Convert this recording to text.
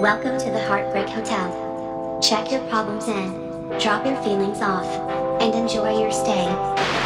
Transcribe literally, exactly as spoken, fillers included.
Welcome to the Heartbreak Hotel. Check your problems in, drop your feelings off, and enjoy your stay.